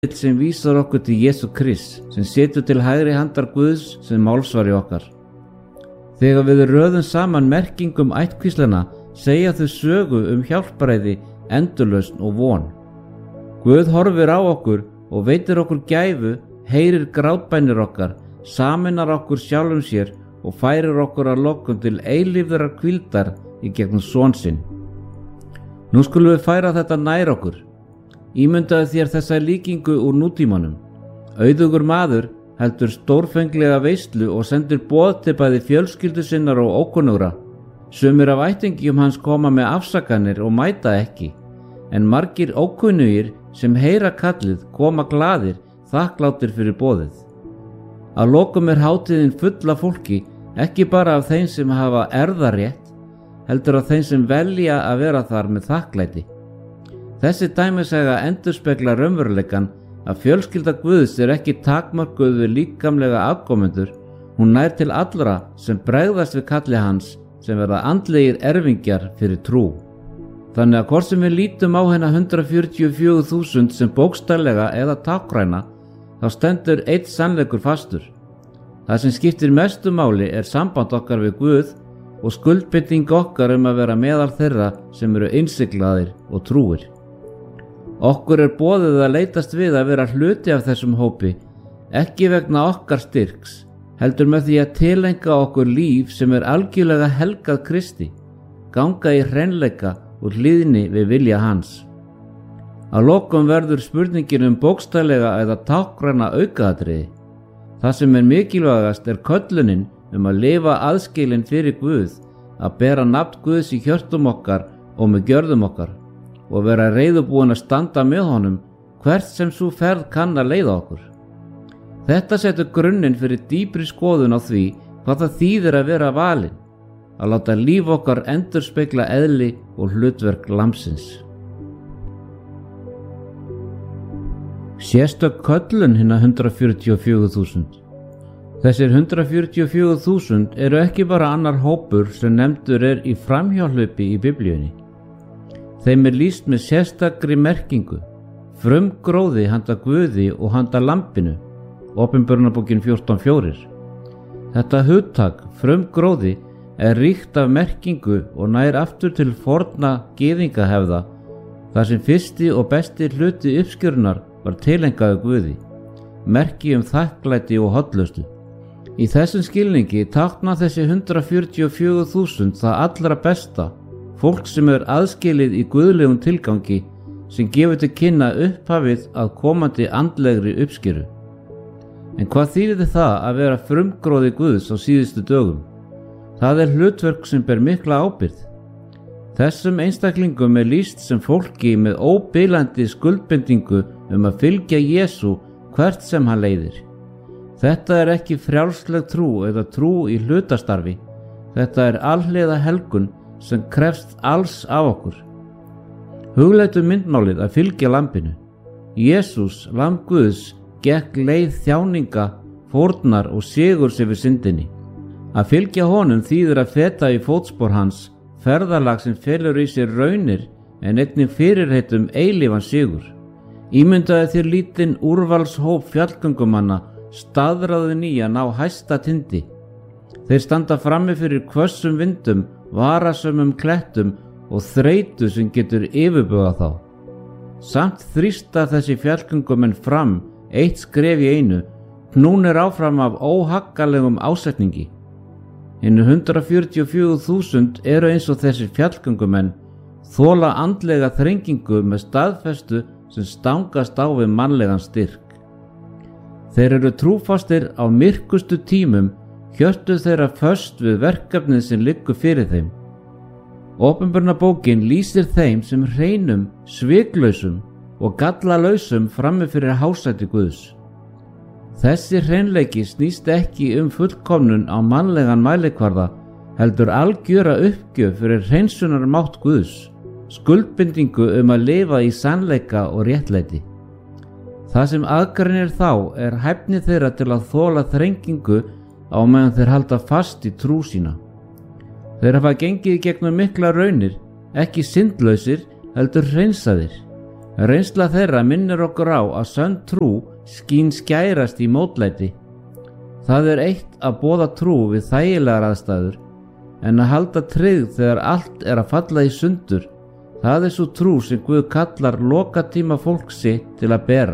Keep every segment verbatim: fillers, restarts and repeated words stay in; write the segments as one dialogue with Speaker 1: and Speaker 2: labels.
Speaker 1: sem vísar okkur til Jesú Krist, sem situr til hægri handar Guðs sem málsvari okkar. Þegar við röðum saman merkingum ættkvíslana segja þau sögu um hjálparæði, endurlausn og von. Guð horfir á okkur og veitir okkur gæfu, heyrir grátbænir okkar, sameinar okkur sjálfum sér og færir okkur að lokum til eilífðrar hvíldar í gegnum son sinn. Nú skulum við færa þetta nær okkur. Ímyndaðu þér þessa líkingu úr nútímanum. Auðugur maður heldur stórfenglega veislu og sendir boð til bæði fjölskyldu sinnar og ókunnugra. Sumir af ættingjum hans koma með afsakanir og mæta ekki, en margir ókunnugir sem heyra kallið koma glaðir, þakklátir fyrir boðið. Að lokum er hátíðin full af fólki, ekki bara af þeim sem hafa erfðarétt, heldur af þeim sem velja að vera þar með þakklæti. Þessi dæmisega endurspegla raunveruleikann að fjölskylda Guðs er ekki takmörkuð við líkamlega afkomendur, hún nær til allra sem bregðast við kalli hans, sem verða andlegir erfingjar fyrir trú. Þannig að hvort sem við lítum á hérna hundrað fjörutíu og fjögur þúsund sem bókstaflega eða táknræna, þá stendur einn sannleikur fastur. Það sem skiptir mestu máli er samband okkar við Guð og skuldbinding okkar um að vera meðal þeirra sem eru innsiglaðir og trúir. Okkur er boðið að leitast við að vera hluti af þessum hópi, ekki vegna okkar styrks, heldur með því að tilenga okkur líf sem er algjörlega helgað Kristi, ganga í hreinleika og hlýðni við vilja hans. Að lokum verður spurningin um bókstaflega eða táknræna aukaatriði. Það sem er mikilvægast er köllunin um að lifa aðskilin fyrir Guð, að bera nafn Guðs í hjörtum okkar og með gjörðum okkar og vera reiðubúin að standa með honum hvert sem sú ferð kann að leiða okkur. Þetta setur grunninn fyrir dýpri skoðun á því hvað það þýðir að vera valinn, að láta líf okkar endurspegla eðli og hlutverk lambsins. Sérstök köllun hinna hundrað fjörutíu og fjögur þúsund. Þessir hundrað fjörutíu og fjögur þúsund eru ekki bara annar hópur sem nefndur er í framhjáhlaupi í Biblíunni. Þeim er lýst með sérstakri merkingu, frumgróði handa Guði og handa lambinu, Opinberunarbókin fjórtán fjórir. Þetta hugtak, frumgróði, er ríkt af merkingu og nær aftur til forna gyðingahefða, þar sem fyrsti og besti hluti uppskjörunar var tilengaður Guði, merki um þakklæti og hollustu. Í þessum skilningi tákna þessi hundrað fjörutíu og fjögur þúsund það allra besta, fólk sem er aðskilið í guðlegum tilgangi sem gefur til kynna upphafið að komandi andlegri uppskeru. En hvað þýðir það að vera frumgróði Guðs á síðustu dögum? Það er hlutverk sem ber mikla ábyrgð. Þessum einstaklingum er lýst sem fólki með óbilandi skuldbindingu um að fylgja Jesú hvert sem hann leiðir. Þetta er ekki frjálsleg trú eða trú í hlutastarfi. Þetta er alhliða helgun sem krefst alls af okkur. Hugleitum myndmálið að fylgja lambinu. Jesús, lamb Guðs, gekk leið þjáninga, fórnar og sigurs yfir syndinni. Að fylgja honum þýðir að feta í fótspor hans, ferðalag sem felur í sér raunir en einnig fyrirheitum eilífan sigur. Ímyndaðu þér lítinn úrvalshóp fjallgöngumanna staðráðin í að ná hæsta tindi. Þeir standa frammi fyrir hvössum vindum, varasömmum klettum og þreytu sem getur yfirbugað þá. Samt þrýsta þessi fjallgöngumenn fram, eitt skref í einu, knúnir áfram af óhaggalegum ásetningi. Hinnu hundrað fjörutíu og fjögur þúsund eru eins og þessir fjallgöngumenn, þola andlega þrengingu með staðfestu sem stangast á við mannlegan styrk. Þeir eru trúfastir á myrkustu tímum, hjörtu þeirra föst við verkefnið sem liggur fyrir þeim. Opinberunarbókin lýsir þeim sem hreinum, sviklausum og gallalausum frammi fyrir hásæti Guðs. Þessi hreinleiki snýst ekki um fullkomnun á mannlegan mælikvarða, heldur algjöra uppgjöf fyrir hreinsunar mátt Guðs, skuldbindingu um að lifa í sannleika og réttlæti. Það sem aðgreinir þá er hæfni þeirra til að þola þrengingu á meðan þeir halda fast í trú sína. Þeir hafa gengið gegnum mikla raunir, ekki syndlausir, heldur hreinsaðir. Reynsla þeirra minnir okkur á að sönn trú skín skærast í mótlæti. Það er eitt að boða trú við þægilegar aðstæður, en að halda tryggð þegar allt er að falla í sundur, það er svo trú sem Guð kallar lokatíma fólksi til að bera.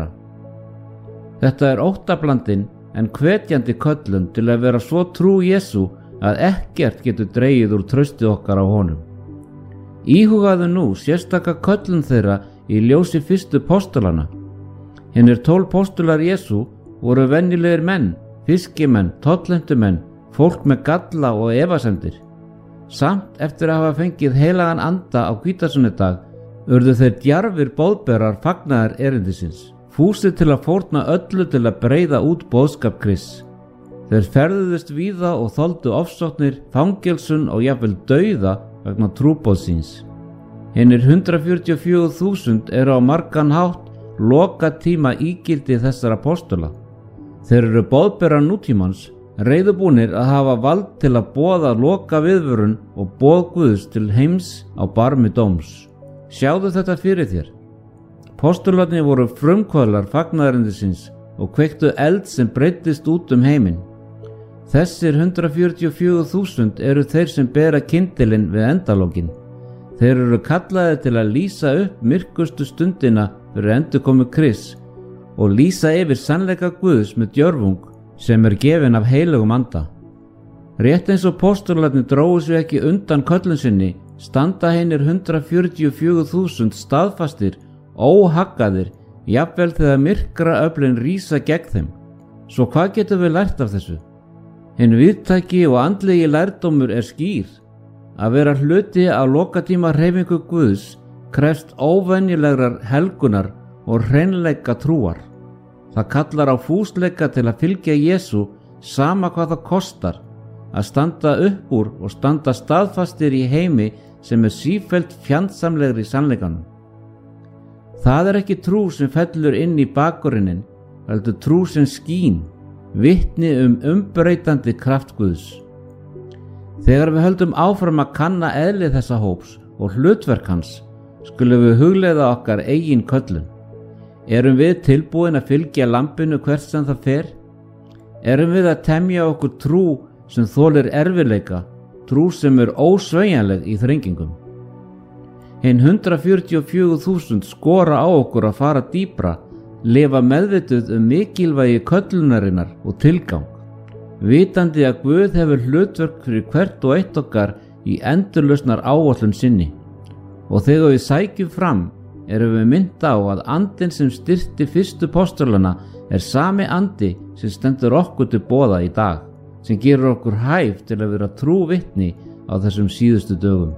Speaker 1: Þetta er óttablandin en hvetjandi köllun til að vera svo trú Jesú að ekkert getur dregið úr trausti okkar á honum. Íhugaðu nú sérstaka köllun þeirra í ljósi fyrstu postulana. Hinnir tólf postular Jesú voru venjulegir menn, fiskimenn, tollheimtumenn, fólk með galla og efasemdir. Samt eftir að hafa fengið heilagan anda á hvítasunnudag urðu þeir djarfir boðberar fagnaðar erindisins, fúsir til að fórna öllu til að breiða út boðskap Krists. Þeir ferðuðust víða og þoldu ofsóknir, fangelsun og jafnvel dauða vegna trúboðs síns. Hinnir hundrað fjörutíu og fjögur þúsund eru á margan hátt loka tíma ígildi þessara apóstola. Þeir eru boðberar nútímans, reiðubúnir að hafa vald til að boða loka viðvörun og boð Guðs til heims á barmi dóms. Sjáðu þetta fyrir þér. Postularnir voru frumkvöðlar fagnaðarindisins og kveiktu eld sem breyttist út um heiminn. Þessir hundrað fjörutíu og fjögur þúsund eru þeir sem bera kyndilinn við endalókin. Þeir eru kallaðir til að lýsa upp myrkustu stundina fyrir endurkomu Krists og lýsa yfir sannleika Guðs með djörfung sem er gefin af heilugum anda. Rétt eins og postularnir drógu sig ekki undan köllun sinni, standa hinnir hundrað fjörutíu og fjögur þúsund staðfastir, óhaggaðir, jafnvel þegar myrkra öflin rísa gegn þeim. Svo hvað getum við lært af þessu? Hinn viðtæki og andlegi lærdómur er skýr. Að vera hluti af lokatíma hreyfingu Guðs krefst óvenjulegrar helgunar og hreinleika trúar. Það kallar á fúsleika til að fylgja Jesú sama hvað það kostar, að standa upp úr og standa staðfastir í heimi sem er sífellt fjandsamlegri sannleikanum. Það er ekki trú sem fellur inn í bakgrunnin, heldur trú sem skín, vitni um umbreytandi kraft Guðs. Þegar við höldum áfram að kanna eðli þessa hóps og hlutverk hans, skulum við hugleiða okkar eigin köllun. Erum við tilbúin að fylgja lambinu hvert sem það fer? Erum við að temja okkur trú sem þolir erfiðleika, trú sem er ósveigjanleg í þrengingum? Hinn hundrað fjörutíu og fjögur þúsund skora á okkur að fara dýpra, lifa meðvituð um mikilvægi köllunarinnar og tilgang, vitandi að Guð hefur hlutverk fyrir hvert og eitt okkar í endurlausnar áætlun sinni. Og þegar við sækjum fram, erum við mynda á að andinn sem styrkti fyrstu postulana er sami andi sem stendur okkur til boða í dag, sem gerir okkur hæf til að vera trú vitni á þessum síðustu dögum.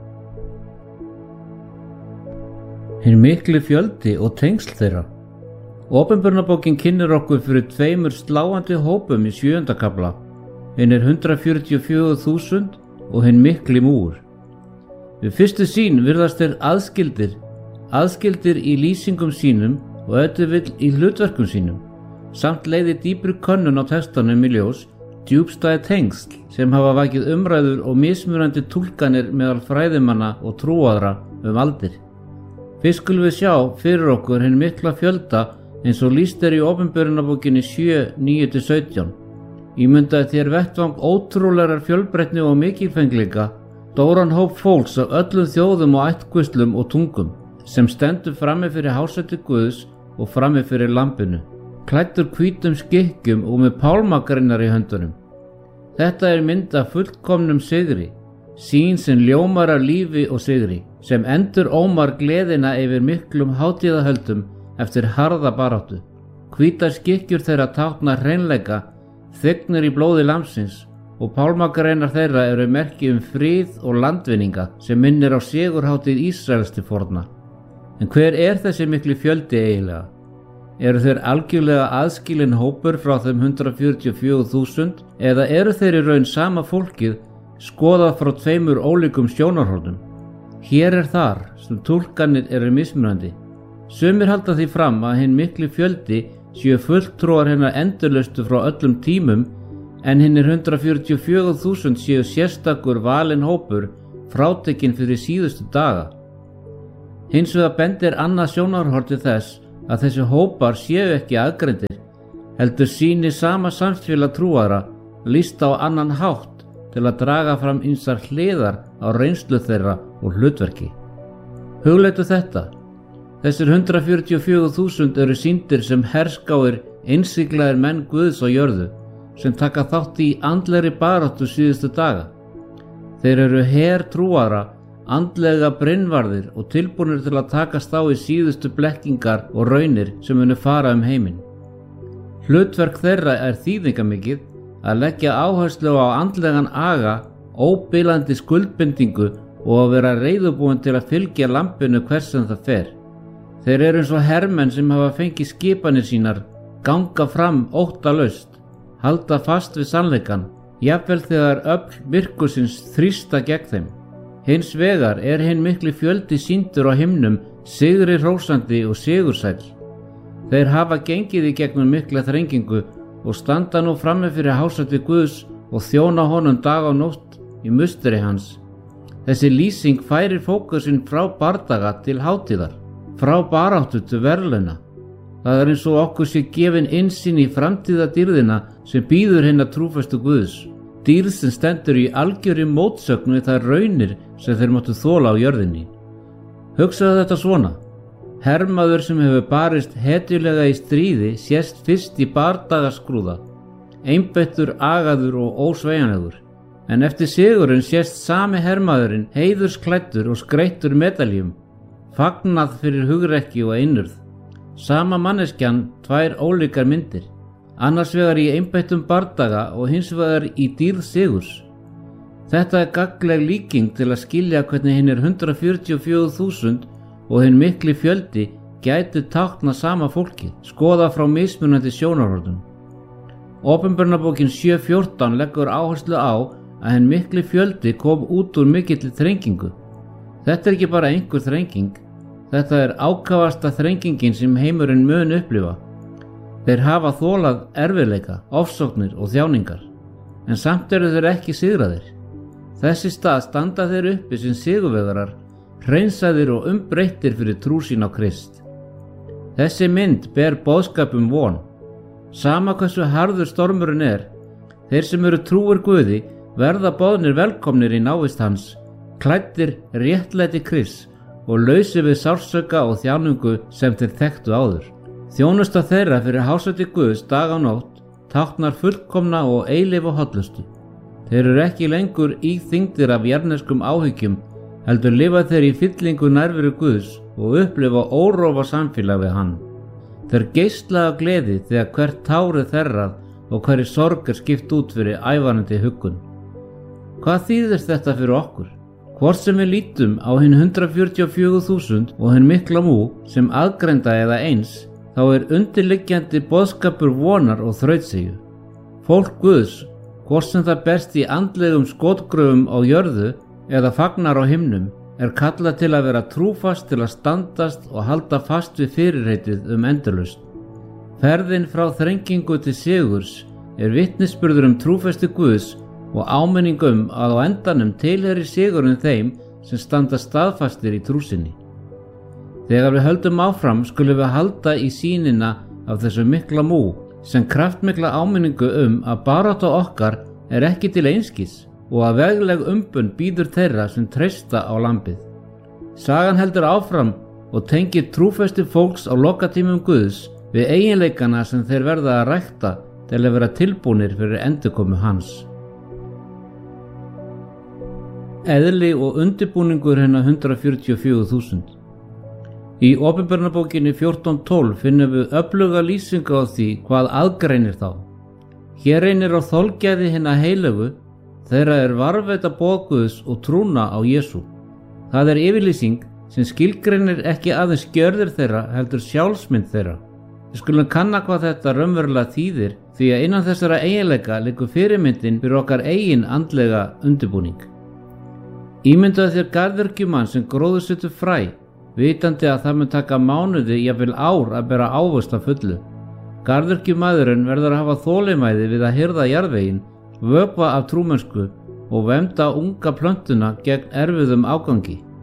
Speaker 1: Hinn mikli fjöldi og tengsl þeirra. Opinberunarbókin kynnir okkur fyrir tveimur sláandi hópum í sjöunda kafla, hinn er hundrað fjörutíu og fjögur þúsund og hinn mikli múgur. Við fyrstu sýn virðast þeir aðskildir, aðskildir í lýsingum sínum og auðvitað í hlutverkum sínum, samt leiði dýpri könnun á textanum í ljós, djúpstæði tengsl sem hafa vakið umræður og mismunandi túlkanir meðal fræðimanna og trúaðra um aldir. Fyrst skulum við sjá fyrir okkur hinn mikla fjölda eins og lýst er í opinberunarbókinni sjö, níu til sautján. Ímyndaði þér vettvang ótrúlegar fjölbreytni og mikilfengleika, stóran hóp fólks af öllum þjóðum og ættkvíslum og tungum, sem stendur frammi fyrir hásæti Guðs og frammi fyrir lambinu, klæddur hvítum skikkjum og með pálmagreinar í höndunum. Þetta er mynd af fullkomnum sigri, sýn sem ljómar af lífi og sigri, sem endur ómar gleðina yfir miklum hátíðahöldum eftir harða baráttu. Hvítar skikkjur þeirra tákna hreinleika, þygnir í blóði lambsins, og pálmagreinar þeirra eru merki um frið og landvinninga sem minnir á sigurhátíð Ísraels til forna. En hver er þessi mikli fjöldi eiginlega? Eru þeir algjörlega aðskilinn hópur frá þeim hundrað fjörutíu og fjögur þúsund eða eru þeir í raun sama fólkið skoðað frá tveimur ólíkum sjónarhornum? Hér er þar sem túlkanir eru mismunandi. Sumir halda því fram að hinn mikli fjöldi séu fulltrúar hennar endurlaustu frá öllum tímum en hinnir hundrað fjörutíu og fjögur þúsund séu sérstakur valinn hópur frátekinn fyrir síðustu daga. Hins vegar bendir annað sjónarhorn til þess að þessi hópar séu ekki aðgreindir, heldur sýni sama samfélag trúara lýst á annan hátt til að draga fram ýmsar hliðar á reynslu þeirra og hlutverki. Hugleitu þetta. Þessir hundrað fjörutíu og fjögur þúsund eru sýndir sem herskáir, innsiglaðir menn Guðs á jörðu sem taka þátt í andlegri baráttu síðustu daga. Þeir eru her trúara, andlega brynvarðir og tilbúnir til að takast á í síðustu blekkingar og raunir sem munu fara um heiminn. Hlutverk þeirra er þýðingamikið að leggja áherslu á andlegan aga, óbilandi skuldbindingu og að vera reiðubúin til að fylgja lampinu hvers sem það fer. Þeir eru eins og hermenn sem hafa fengið skipanir sínar, ganga fram óttalaust, halda fast við sannleikann, jafnvel þegar öfl myrkursins þrýsta gegn þeim. Hins vegar er hinn mikli fjöldi sýndur á himnum, sigri hrósandi og sigursæll. Þeir hafa gengið í gegnum mikla þrengingu og standa nú frammi fyrir hásæti Guðs og þjóna honum dag og nótt í musteri hans. Þessi lýsing færir fókusinn frá bardaga til hátíðar, frá baráttu til verðlauna. Það er eins og okkur sé gefin innsýn í framtíðadýrðina sem býður hinna trúfæstu Guðs, dýrð sem stendur í algjörri mótsögn við þær raunir sem þeir máttu þola á jörðinni. Hugsaðu þetta svona. Hermaður sem hefur barist hetjulega í stríði sést fyrst í bardagaskúða, einbeittur, agaður og ósveigjanlegur. En eftir sigurinn sést sami hermaðurinn heiðursklæddur og skreyttur medaljum, fagnað fyrir hugrekki og einurð. Sama manneskjan, tvær ólíkar myndir, annars vegar í einbeittum bardaga og hins vegar í dýrð sigurs. Þetta er gagnleg líking til að skilja hvernig hinnir hundrað fjörutíu og fjögur þúsund og hinn mikli fjöldi gætu tákna sama fólki, skoða frá mismunandi sjónarhornum. Opinberunarbókin sjö fjórtán leggur áherslu á að hinn mikli fjöldi kom út úr mikilli þrengingu. Þetta er ekki bara einhver þrenging, þetta er ákafasta þrengingin sem heimurinn mun upplifa. Þeir hafa þolað erfiðleika, ofsóknir og þjáningar, en samt eru þeir ekki sigraðir. Þessi stað standa þeir uppi sem sigurvegarar, hreinsaðir og umbreyttir fyrir trú sín á Krist. Þessi mynd ber boðskap um von. Sama hversu harður stormurinn er, þeir sem eru trúir Guði verða boðnir velkomnir í návist hans, klæddir réttlæti Krists og lausir við sársauka og þjáningu sem þeir þekktu áður. Þjónusta þeirra fyrir hásæti Guðs dag og nótt táknar fullkomna og eilífa hollustu. Þeir eru ekki lengur íþyngdir af jarðneskum áhyggjum, heldur lifa þeir í fyllingu nærveru Guðs og upplifa órofa samfélag við hann. Þeir geisla af gleði þegar hvert tár er þerrað og hverri sorg er skipt út fyrir ævarandi huggun. Hvað þýðir þetta fyrir okkur? Hvort sem við lítum á hinn hundrað fjörutíu og fjögur þúsund og hinn mikla mú sem aðgreinda eða eins, þá er undirliggjandi boðskapur vonar og þrautseigju. Fólk Guðs, hvort sem það berst í andlegum skotgröfum á jörðu eða fagnar á himnum, er kallað til að vera trúfast til að standast og halda fast við fyrirheitið um endurlausn. Ferðin frá þrengingu til sigurs er vitnisburður um trúfesti Guðs og áminning um að á endanum tilheyrir sigurinn þeim sem standa staðfastir í trú sinni. Þegar við höldum áfram skulum við halda í sýnina af þessu mikla mú sem kraftmikla áminningu um að barátta okkar er ekki til einskis og að vegleg umbun bíður þeirra sem treysta á lambið. Sagan heldur áfram og tengir trúfesti fólks á lokatímum Guðs við eiginleikana sem þeir verða að rækta til að vera tilbúnir fyrir endurkomu hans. Eðli og undirbúningur hennar hundrað fjörutíu og fjögur þúsund. Í Opinberunarbókinni fjórtán tólf finnum við öfluga lýsingu á því hvað aðgreinir þá. Hér reynir á þolgæði hinna heilögu þeirra er varðveita boð Guðs og trúna á Jesú. Það er yfirlýsing sem skilgreinir ekki aðeins gjörðir þeirra heldur sjálfsmynd þeirra. Við skulum kanna hvað þetta raunverulega þýðir því að innan þessara eiginleika liggur fyrirmyndin fyrir okkar eigin andlega undirbúning. Ímyndaðu þér garðyrkjumann sem gróðursetur fræ, vitandi að það mun taka mánuði, jafnvel ár að bera ávöxt að fullu. Garðyrkjumaðurinn verður að hafa þolinmæði við að hirða jarðveginn, vökva af trúmennsku og vernda unga plöntuna gegn erfiðum ágangi.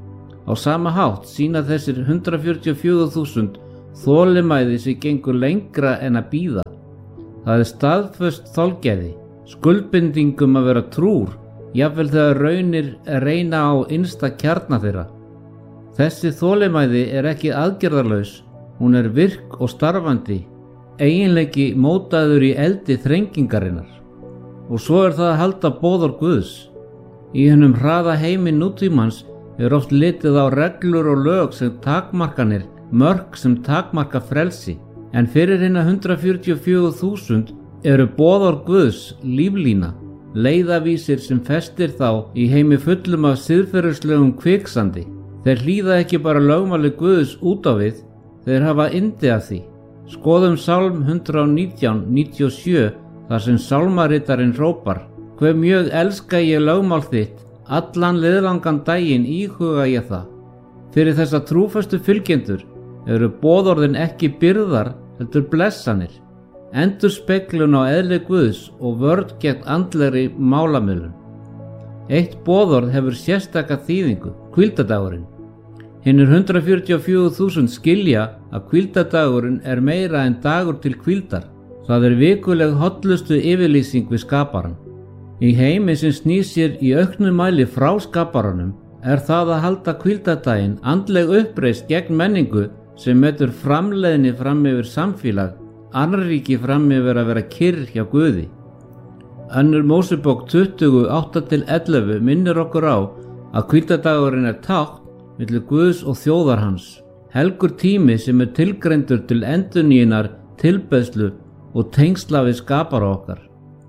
Speaker 1: Á sama hátt sýna þessir hundrað fjörutíu og fjögur þúsund þolinmæði sem gengur lengra en að bíða. Það er staðföst þolgæði, skuldbindingum að vera trúr, jafnvel þegar raunir reyna á innsta kjarna þeirra. Þessi þolinmæði er ekki aðgerðarlaus, hún er virk og starfandi, eiginleiki mótaður í eldi þrengingarinnar. Og svo er það að halda boðorð Guðs. Í hennum hraða heimi nútímans er oft litið á reglur og lög sem takmarkanir, mörk sem takmarka frelsi, en fyrir hinna hundrað fjörutíu og fjögur þúsund eru boðorð Guðs líflína, leiðavísir sem festir þá í heimi fullum af siðferðislegum kviksandi. Þeir hlýða ekki bara lögmáli Guðs út á við, þeir hafa yndi af því. Skoðum Sálm hundrað og nítján, níutíu og sjö, þar sem sálmaritarinn hrópar: Hve mjög elska ég lögmál þitt, allan liðlangan daginn íhuga ég það. Fyrir þessa trúföstu fylgjendur eru boðorðin ekki byrðar, heldur blessanir, endurspeglun á eðli Guðs og vörn gegn andlegri málamiðlun. Eitt boðorð hefur sérstaka þýðingu, hvíldardagurinn. Hinnir hundrað fjörutíu og fjögur þúsund skilja að hvíldardagurinn er meira en dagur til hvíldar. Það er vikuleg hollustu yfirlýsing við skaparann. Í heimi sem snýr sér í auknum mæli frá skaparanum er það að halda hvíldardaginn andleg uppreist gegn menningu sem metur framleiðni fram yfir samfélag, annríki fram yfir að vera kyrr hjá Guði. Önnur Mósebók tuttugu, átta til ellefu minnir okkur á að hvíldardagurinn er tákn milli Guðs og þjóðar hans, helgur tími sem er tilgreindur til endurnýjunar, tilbeiðslu og tengsla við skapara okkar.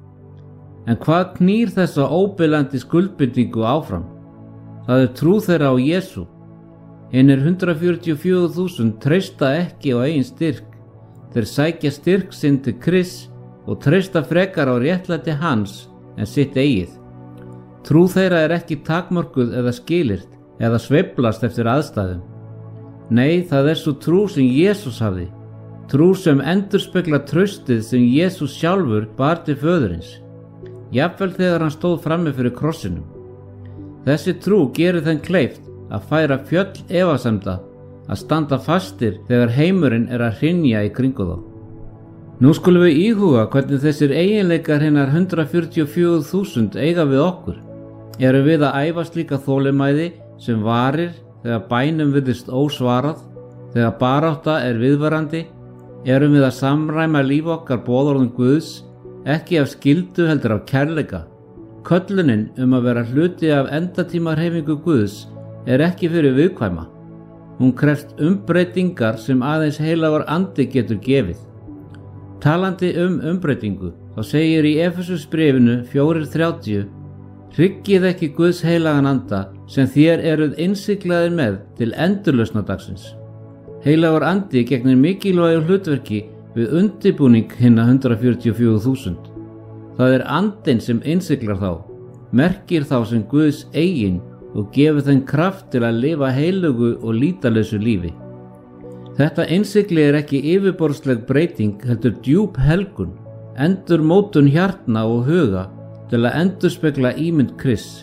Speaker 1: En hvað knýr þessa óbilandi skuldbindingu áfram? Það er trú þeirra á Jesú. Hinnir hundrað fjörutíu og fjögur þúsund treysta ekki á eigin styrk. Þeir sækja styrk sinn til Krists og treysta frekar á réttlæti hans en sitt eigið. Trú þeirra er ekki takmörkuð eða skilyrt eða sveiflast eftir aðstæðum. Nei, það er svo trú sem Jesús hafði. Trú sem endurspeglar traustið sem Jesús sjálfur bar til föðurins, jafnvel þegar hann stóð frammi fyrir krossinum. Þessi trú gerir þeim kleift að færa fjöll efasemda, að standa fastir þegar heimurinn er að hrynja í kringu þá. Nú skulum við íhuga hvernig þessir eiginleikar hinnar hundrað fjörutíu og fjögur þúsund eiga við okkur. Erum við að æfa slíka þolinmæði sem varir þegar bænum virðist ósvarað, þegar barátta er viðvarandi? Erum við að samræma líf okkar boðorðum Guðs, ekki af skyldu heldur af kærleika? Köllunin um að vera hluti af endatímarhefingu Guðs er ekki fyrir viðkvæma. Hún krefst umbreytingar sem aðeins heilagur andi getur gefið. Talandi um umbreytingu, þá segir í Efesusbréfinu fjögur þrjátíu: Hryggið ekki Guðs heilagan anda sem þér eruð innsiglaðir með til endurlausnadagsins. Heilagur andi gegnir mikilvægu hlutverki við undirbúning hinna hundrað fjörutíu og fjögur þúsund. Það er andinn sem innsiglar þá, merkir þá sem Guðs eigin og gefur þeim kraft til að lifa heilugu og lítalausu lífi. Þetta innsigli er ekki yfirborðsleg breyting, heldur djúp helgun, endurmótun hjartna og huga til að endurspegla ímynd Krists.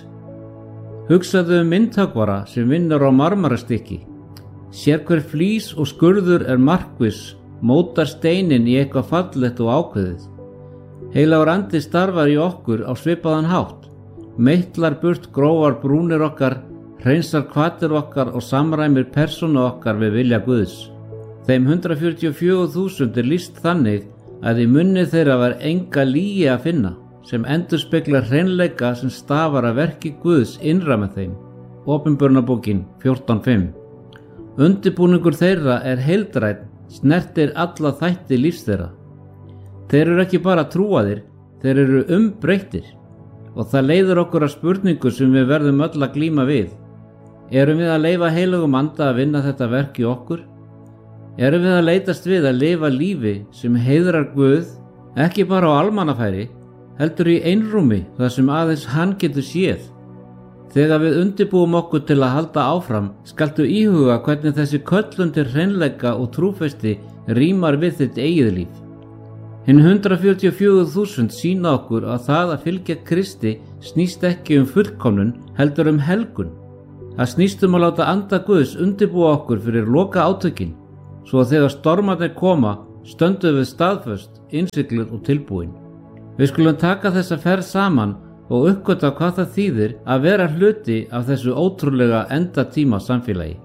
Speaker 1: Hugsaðu um myndhöggvara sem vinnur á marmarastykki. Sérhver flís og skurður er markviss, mótar steinin í eitthvað fallegt og ákveðið. Heilagur andi starfar í okkur á svipaðan hátt, meitlar burt grófar brúnir okkar, hreinsar hvatir okkar og samræmir persónu okkar við vilja Guðs. Þeim hundrað fjörutíu og fjögur þúsund er lýst þannig að í munni þeirra var enga lygi að finna, sem endurspeglar hreinleika sem stafar að verki Guðs innra með þeim. Opinberunarbókin fjórtán fimm. Undirbúningur þeirra er heildrænn, snertir alla þætti lífs þeirra. Þeir eru ekki bara trúaðir, þeir eru umbreyttir. Og það leiðir okkur að spurningu sem við verðum öll að glíma við. Erum við að leyfa heilögum anda að vinna þetta verk í okkur? Erum við að leitast við að lifa lífi sem heiðrar Guð, ekki bara á almannafæri, heldur í einrúmi þar sem aðeins hann getur séð? Þegar við undirbúum okkur til að halda áfram, skaltu íhuga hvernig þessi köllun til hreinleika og trúfesti rímar við þitt eigið líf. Hinn hundrað fjörutíu og fjögur þúsund sýna okkur að það að fylgja Kristi snýst ekki um fullkomnun, heldur um helgun. Það snýst um að láta anda Guðs undirbúa okkur fyrir loka átökin, svo að þegar stormarnir koma, stöndum við staðföst, innsigluð og tilbúin. Við skulum taka þessa ferð saman og uppgöta hvað það þýðir að vera hluti af þessu ótrúlega endatíma samfélagi.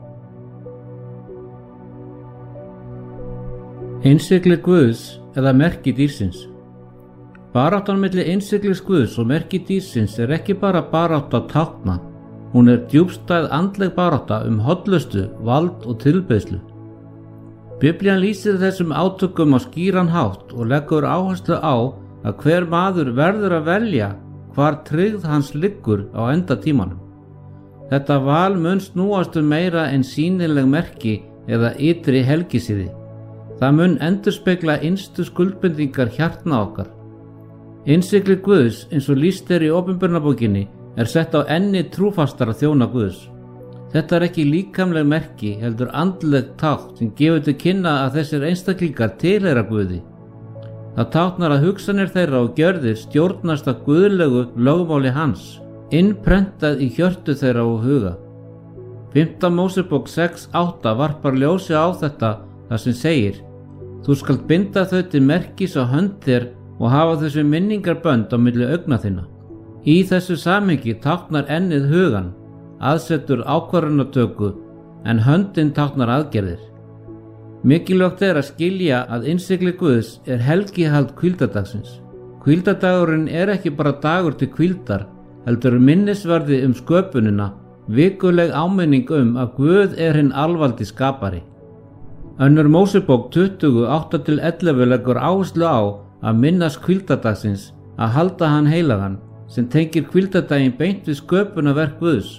Speaker 1: Innsigli Guðs eða merki dýrsins. Baráttan milli innsiglis Guðs og merki dýrsins er ekki bara barátta tákna, hún er djúpstæð andleg barátta um hollustu, vald og tilbeiðslu. Biblían lýsir þessum átökum á skýran hátt og leggur áherslu á að hver maður verður að velja hvar tryggð hans liggur á endatímanum. Þetta val mun snúast um meira en sýnileg merki eða ytri helgisiði. Það mun endurspegla innstu skuldbindingar hjartna okkar. Innsigli Guðs, eins og lýst er í Opinberunarbókinni, er sett á enni trúfastara þjóna Guðs. Þetta er ekki líkamleg merki, heldur andleg tákn sem gefur til kynna að þessir einstaklingar tilheyra Guði. Það táknar að hugsanir þeirra og gjörðir stjórnast af guðlegu lögmáli hans, innprentað í hjörtu þeirra og huga. Fimmta Mósebók sex átta varpar ljósi á þetta þar sem segir: Þú skalt binda þau til merkis á hönd þér og hafa þessu minningarbönd á milli augna þinna. Í þessu samhengi táknar ennið hugan, aðsetur ákvarðanatöku, en höndin táknar aðgerðir. Mikilvægt er að skilja að innsigli Guðs er helgihald hvíldardagsins. Hvíldardagurinn er ekki bara dagur til hvíldar, heldur minnisvarði um sköpunina, vikuleg áminning um að Guð er hinn alvaldi skapari. Önnur Mósebók tuttugu átta til ellefu leggur áherslu á að minnast hvíldardagsins, að halda hann heilagan, sem tengir hvíldardaginn beint við sköpunarverk Guðs.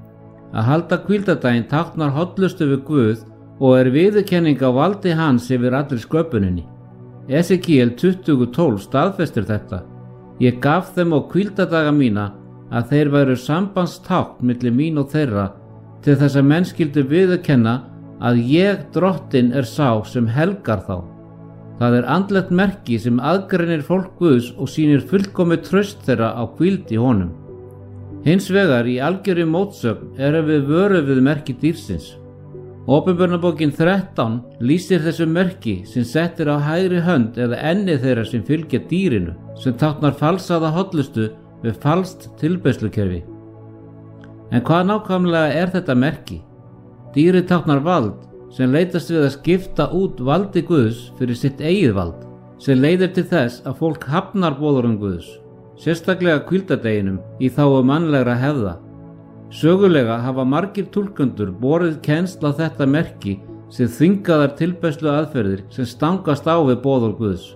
Speaker 1: Að halda hvíldardaginn táknar hollustu við Guð og er viðurkenning á valdi hans yfir allri sköpuninni. Esekiel tuttugu tólf staðfestir þetta: Ég gaf þeim á hvíldardaga mína að þeir væru sambandstákn milli mín og þeirra, til þess að menn skyldu viðurkenna að ég Drottinn er sá sem helgar þá. Það er andlegt merki sem aðgreinir fólk Guðs og sýnir fullkomið traust þeirra á hvíld í honum. Hins vegar í algjörri mótsögn erum við vöruð við merki dýrsins. Opinberunarbókin þrettán lýsir þessu merki sem settir á hægri hönd eða enni þeirra sem fylgja dýrinu, sem táknar falsaða hollustu við falskt tilbeiðslukerfi. En hvað nákvæmlega er þetta merki? Dýrið táknar vald, sem leitast við að skipta út valdi Guðs fyrir sitt eigið vald, sem leiðir til þess að fólk hafnar boðorðum Guðs, sérstaklega hvíldardeginum í þágu mannlegra hefða. Sögulega hafa margir túlkendur borið kennsl á þetta merki sem þvingaðar tilbeiðslu aðferðir sem stangast á við boðorð Guðs.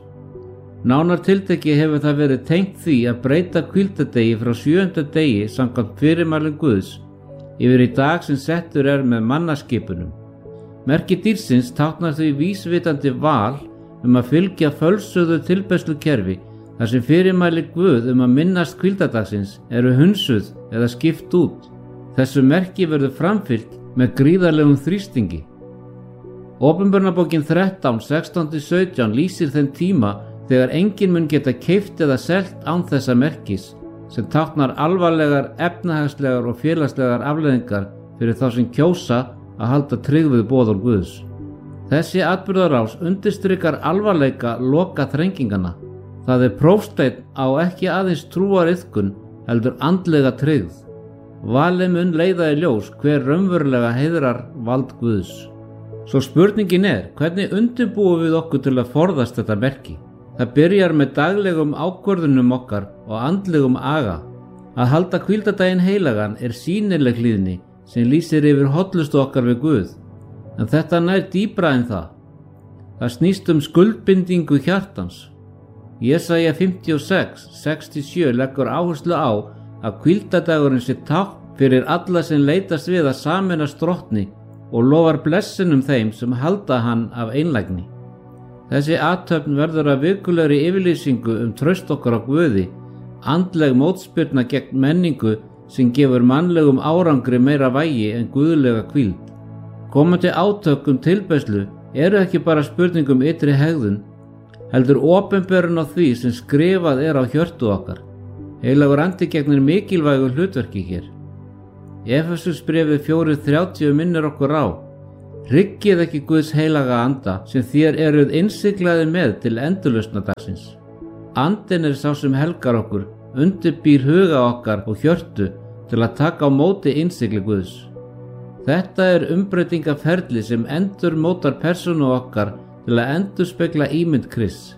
Speaker 1: Nánar tilteki hefur það verið tengt því að breyta hvíldardegi frá sjöunda degi samkvæmt fyrirmælum Guðs yfir í dag sem settur er með mannaskipunum. Merki dýrsins táknar því vísvitandi val um að fylgja fölsuðu tilbeiðslukerfi þar sem fyrirmæli Guð um að minnast hvíldardagsins eru hunsuð eða skipt út. Þessu merki verður framfylgt með gríðarlegum þrýstingi. Opinberunarbókin þrettán sextán til sautján lýsir þeim tíma þegar enginn mun geta keypt eða selt án þessa merkis, sem táknar alvarlegar efnahagslegar og félagslegar afleiðingar fyrir þá sem kjósa að halda tryggð við boðorð Guðs. Þessi atburðarás undirstrikar alvarleika loka þrengingana. Það er prófsteinn á ekki aðeins trúariðkun heldur andlega tryggð. Valið mun leiða í ljós hver raunverulega heiðrar vald Guðs. Svo spurningin er, hvernig undirbúum við okkur til að forðast þetta merki? Það byrjar með daglegum ákvörðunum okkar og andlegum aga. Að halda hvíldardaginn heilagan er sýnileg hlýðni sem lýsir yfir hollustu okkar við Guð, en þetta nær dýpra en það. Það snýst um skuldbindingu hjartans. Jesaja fimmtíu og sex sex til sjö leggur áherslu á að hvíldardagurinn sé tákn fyrir alla sem leitast við að sameinast Drottni og lofar blessunum þeim sem halda hann af einlægni. Þessi athöfn verður að vikulegri yfirlýsingu um traust okkar á Guði, andleg mótspyrna gegn menningu sem gefur mannlegum árangri meira vægi en guðlega hvíld. Komandi átök um tilbeiðslu eru ekki bara spurning um ytri hegðun, heldur opinberun á því sem skrifað er á hjörtu okkar. Heilagur andi gegnir mikilvægu hlutverki hér. Efesusbréfið fjórir þrjátíu minnir okkur á: Hryggið ekki Guðs heilaga anda sem þér eruð innsiglaðir með til endurlausnadagsins. Andinn er sá sem helgar okkur, undirbýr huga okkar og hjörtu til að taka á móti innsigli Guðs. Þetta er umbreytingaferli sem endur mótar persónu okkar til að endurspegla ímynd Krists.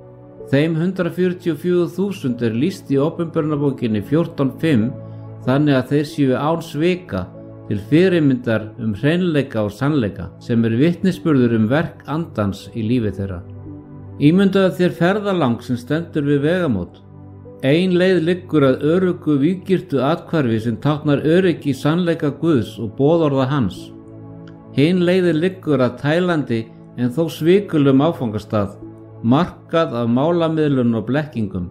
Speaker 1: Þeim hundrað fjörutíu og fjögur þúsund er lýst í Opinberunarbókinni fjórtán fimm þannig að þeir séu án svika til fyrirmyndar um hreinleika og sannleika sem er vitnisburður um verk andans í lífi þeirra. Ímyndaðu þér ferðalang sem stendur við vegamót. Ein leið liggur að öruggu víggirtu athvarfi sem táknar öryggi sannleika Guðs og boðorða hans. Hin leiðin liggur að tælandi en þó svikulum áfangastað, markað af málamiðlun og blekkingum.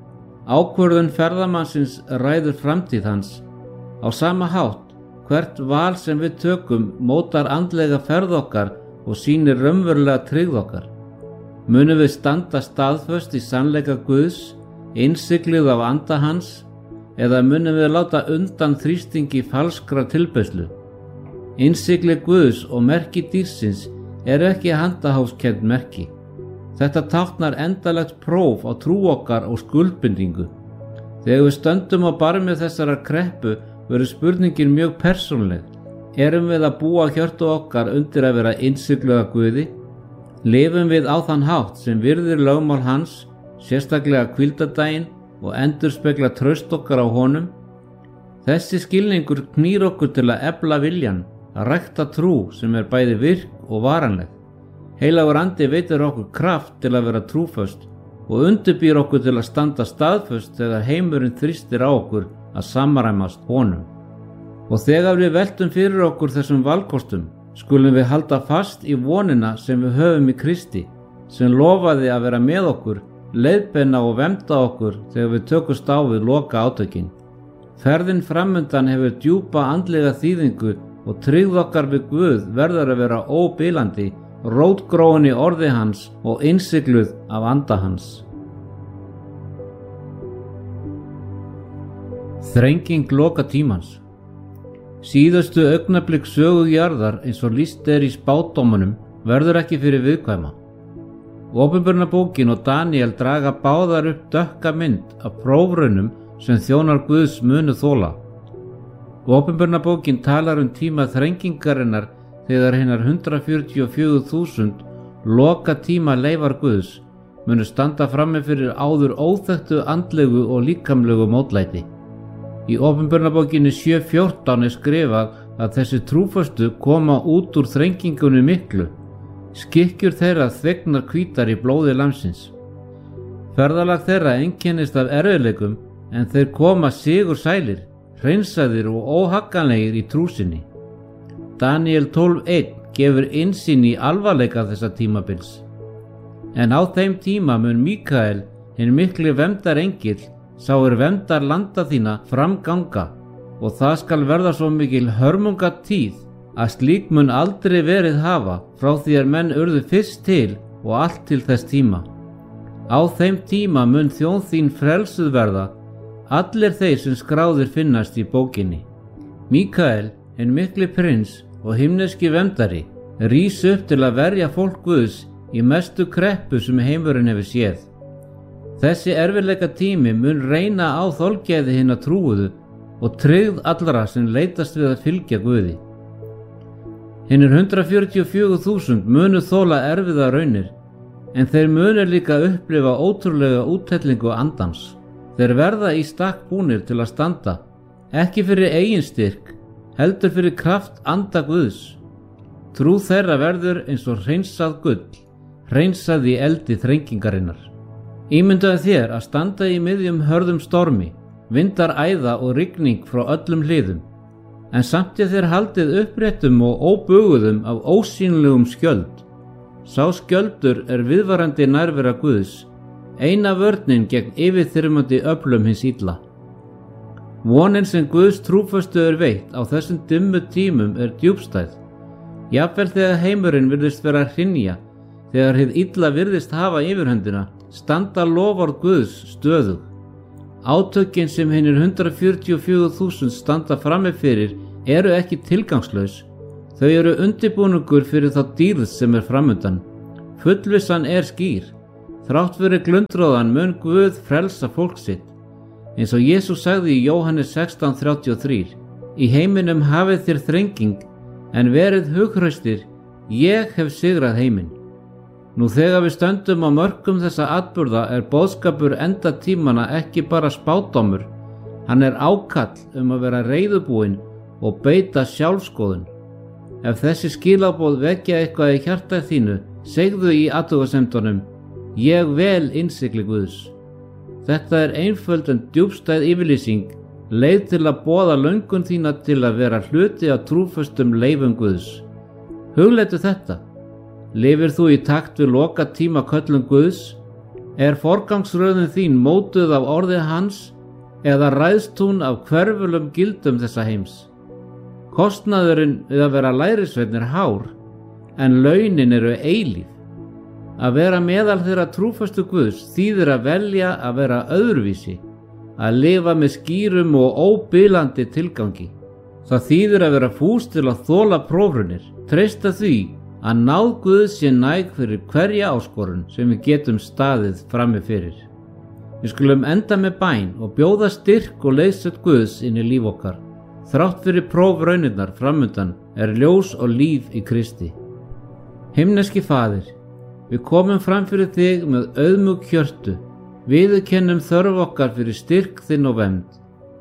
Speaker 1: Ákvörðun ferðamannsins ræður framtíð hans. Á sama hátt, hvert val sem við tökum mótar andlega ferð okkar og sýnir raunverulega tryggð okkar. Munum við standa staðföst í sannleika Guðs, innsiglið af anda hans, eða munum við láta undan þrýstingi falskra tilbeiðslu? Innsigli Guðs og merki dýrsins eru ekki handahófskennd merki. Þetta táknar endalegt próf á trú okkar og skuldbindingu. Þegar við stöndum á barmi þessarar kreppu verður spurningin mjög persónuleg. Erum við að búa hjörtu okkar undir að vera innsigluð af Guði? Lifum við á þann hátt sem virðir lögmál hans, sérstaklega hvíldardaginn, og endurspegla traust okkar á honum? Þessi skilningur knýr okkur til að efla viljan, að rækta trú sem er bæði virk og varanleg. Heilagur andi veitir okkur kraft til að vera trúföst og undirbýr okkur til að standa staðföst þegar heimurinn þrýstir á okkur að samræmast honum. Og þegar við veltum fyrir okkur þessum valkostum, skulum við halda fast í vonina sem við höfum í Kristi, sem lofaði að vera með okkur, leiðbeina og vernda okkur þegar við tökumst á við loka átökin. Ferðin framundan hefur djúpa andlega þýðingu og tryggð okkar við Guð verður að vera óbilandi, rótgróin í orði hans og innsigluð af anda hans. Þrenging loka tímans. Síðustu augnablik sögu jarðar eins og lýst er í spádómunum verður ekki fyrir viðkvæma. Opinberunarbókin og Daníel draga báðar upp dökka mynd af prófraunum sem þjónar Guðs munu þola. Opinberunarbókin talar um tíma þrengingarinnar þegar hinnar hundrað fjörutíu og fjögur þúsund loka tíma leifar Guðs munu standa frammi fyrir áður óþekktu andlegu og líkamlegu mótlæti. Í Opinberunarbókinni sjö fjórtán er skrifað að þessi trúföstu koma út úr þrengingunni miklu, skikkjur þeirra þvegnar hvítar í blóði lamsins. Ferðalag þeirra einkennist af erfiðleikum en þeir koma sigur sælir, hreinsaðir og óhagganlegir í trú sinni. Daníel tólf eitt gefur innsýn í alvarleika þessa tímabils. En á þeim tíma mun Míkael, hinn mikli verndarengill, sá er verndar landa þína framganga, og það skal verða svo mikil hörmungatíð að slík mun aldrei verið hafa frá því að menn urðu fyrst til og allt til þess tíma. Á þeim tíma mun þjón þín frelsuð verða, allir þeir sem skráðir finnast í bókinni. Míkael, hinn mikli prins og himneski verndari, rís upp til að verja fólk Guðs í mestu kreppu sem heimurinn hefur séð. Þessi erfiðleika tími mun reyna á þolgæði hinna trúuðu og tryggð allra sem leitast við að fylgja Guði. Hinnir hundrað fjörutíu og fjögur þúsund munu þola erfiða raunir, en þeir munu líka upplifa ótrúlega úthellingu andans. Þeir verða í stakk búnir til að standa, ekki fyrir eigin styrk, heldur fyrir kraft anda Guðs. Trú þeirra verður eins og hreinsað gull, hreinsað í eldi þrengingarinnar. Ímyndaðu þér að standa í miðjum hörðum stormi, vindar æða og rigning frá öllum hliðum, en samt er þér haldið uppréttum og óbuguðum af ósýnilegum skjöld. Sá skjöldur er viðvarandi nærvera Guðs, eina vörnin gegn yfirþyrmandi öflum hins illa. Vonin sem Guðs trúföstu er veitt á þessum dimmu tímum er djúpstæð. Jafnvel þegar heimurinn virðist vera að hrynja, þegar hið illa virðist hafa yfirhöndina, standa loforð Guðs stöðug. Átökin sem hinir hundrað fjörutíu og fjögur þúsund standa frammi fyrir eru ekki tilgangslaus, þau eru undirbúningur fyrir þá dýrð sem er framundan. Fullvissan er skýr. Þrátt fyrir glundróðan mun Guð frelsa fólk sitt. Eins og Jesús sagði í Jóhannes sextán þrjátíu og þrjú: Í heiminum hafið þér þrenging, en verið hughraustir, ég hef sigrað heiminn. Nú þegar við stöndum á mörkum þessa atburða er boðskapur enda tímana ekki bara spádómur, hann er ákall um að vera reiðubúinn og beita sjálfskoðun. Ef þessi skilaboð vekja eitthvað í hjarta þínu, segðu í athugasemdunum: Ég vel innsigli Guðs. Þetta er einföld en djúpstæð yfirlýsing, leið til að boða löngun þína til að vera hluti af trúföstum leifum Guðs. Hugleitu þetta. Lifir þú í takt við loka tíma köllum Guðs? Er forgangsröðin þín mótuð af orði hans eða ræðst hún af hverfulum gildum þessa heims? Kostnaðurinn við að vera lærisveinn er hár, en launin eru eilíf. Að vera meðal þeirra trúföstu Guðs þýðir að velja að vera öðruvísi, að lifa með skýrum og óbilandi tilgangi. Það þýðir að vera fús til að þola prófraunir, treysta því að náð Guðs sé næg fyrir hverja áskorun sem við getum staðið frammi fyrir. Við skulum enda með bæn og bjóða styrk og leiðsögn Guðs inn í líf okkar. Þrátt fyrir prófraunirnar framundan er ljós og líf í Kristi. Himneski Faðir, við komum fram fyrir þig með auðmjúk hjörtu, viðurkennum þörf okkar fyrir styrk þinn og vernd.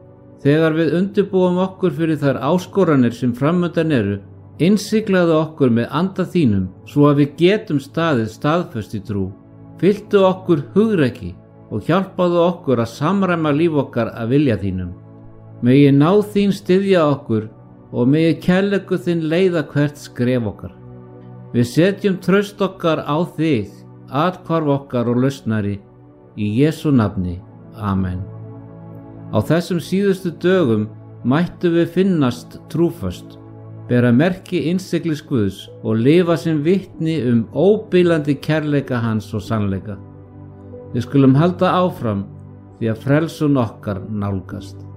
Speaker 1: Þegar við undirbúum okkur fyrir þær áskoranir sem framundan eru, innsiglaðu okkur með anda þínum svo að við getum staðið staðföst í trú. Fylltu okkur hugrekki og hjálpaðu okkur að samræma líf okkar að vilja þínum. Megi náð þín styðja okkur og megi kærleikur þinn leiða hvert skref okkar. Við setjum traust okkar á þig, athvarf okkar og lausnari, í Jesú nafni. Amen. Á þessum síðustu dögum mættu við finnast trúföst, bera merki innsiglis Guðs og lifa sem vitni um óbilandi kærleika hans og sannleika. Við skulum halda áfram því að frelsun okkar nálgast.